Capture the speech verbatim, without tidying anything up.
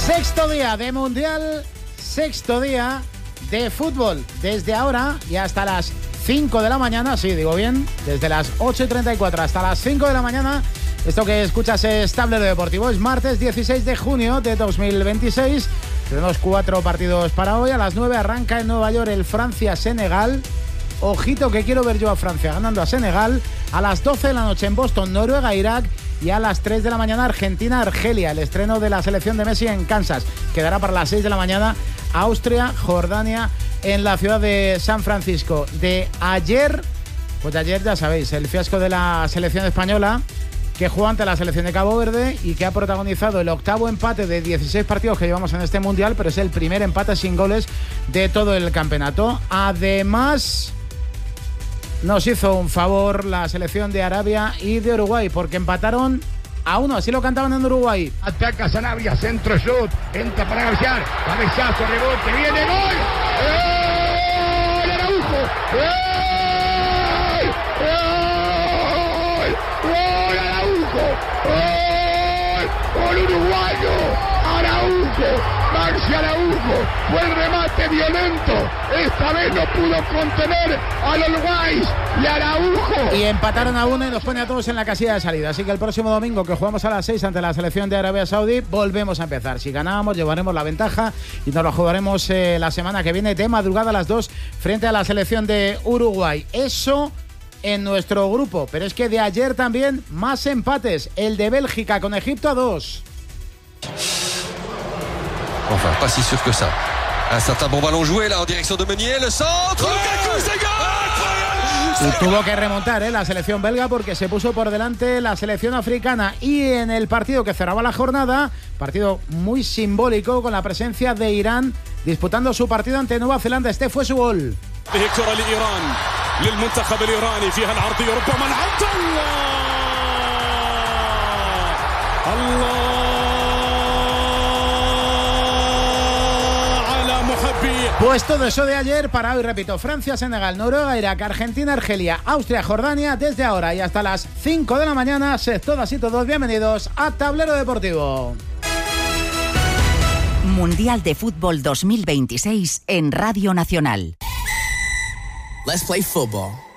Sexto día de Mundial, sexto día de fútbol. Desde ahora y hasta las cinco de la mañana, sí, digo bien, desde las ocho y treinta y cuatro hasta las cinco de la mañana. Esto que escuchas es Tablero Deportivo. Es martes dieciséis de junio de dos mil veintiséis. Tenemos cuatro partidos para hoy. A las nueve arranca en Nueva York el Francia-Senegal. Ojito que quiero ver yo a Francia ganando a Senegal. A las doce de la noche en Boston, Noruega-Irak. Y a las tres de la mañana Argentina-Argelia, el estreno de la selección de Messi en Kansas. Quedará para las seis de la mañana Austria-Jordania en la ciudad de San Francisco. De ayer, pues de ayer ya sabéis, el fiasco de la selección española, que jugó ante la selección de Cabo Verde y que ha protagonizado el octavo empate de dieciséis partidos que llevamos en este Mundial, pero es el primer empate sin goles de todo el campeonato. Además, nos hizo un favor la selección de Arabia y de Uruguay, porque empataron a uno, así lo cantaban en Uruguay. Ataca Sanabria, centro shot, entra para cabecear, cabezazo, rebote, viene gol. ¡Gol! ¡Araujo! ¡Gol! ¡Gol! ¡Gol! ¡Araujo! ¡Gol! ¡Gol uruguayo! ¡Araujo! Maxi Araujo, fue el remate violento, esta vez no pudo contener a los Uruguayos y Araujo. Y empataron a uno y nos pone a todos en la casilla de salida, así que el próximo domingo que jugamos a las seis ante la selección de Arabia Saudí, volvemos a empezar. Si ganamos, llevaremos la ventaja y nos lo jugaremos eh, la semana que viene de madrugada a las dos frente a la selección de Uruguay. Eso en nuestro grupo, pero es que de ayer también más empates, el de Bélgica con Egipto a dos. Enfin, pas si sûr que ça. Un certain bon ballon joué là en direction de Meunier, le centre, Lukaku, c'est gol! Y tuvo que remontar ¿eh? la selección belga porque se puso por delante la selección africana. Y en el partido que cerraba la jornada, partido muy simbólico con la presencia de Irán disputando su partido ante Nueva Zelanda, este fue su gol. Pues todo eso de ayer para hoy, repito, Francia, Senegal, Noruega, Irak, Argentina, Argelia, Austria, Jordania, desde ahora y hasta las cinco de la mañana. Sed todas y todos bienvenidos a Tablero Deportivo. Mundial de Fútbol dos mil veintiséis en Radio Nacional. Let's play football.